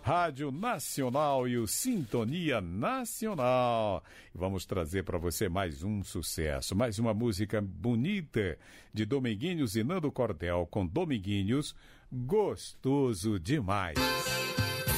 Rádio Nacional e o Sintonia Nacional. Vamos trazer para você mais um sucesso, mais uma música bonita de Dominguinhos e Nando Cordel com Dominguinhos, Gostoso Demais.